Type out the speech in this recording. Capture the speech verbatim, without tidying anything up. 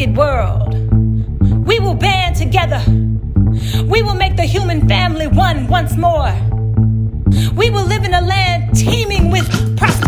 wicked world. We will band together. We will make the human family one once more. We will live in a land teeming with prosperity.